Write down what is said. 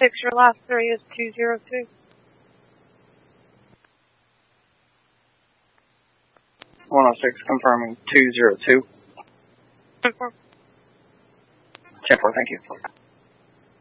106, your last three is 202. 106, confirming 202. 10-4. 10-4, thank you.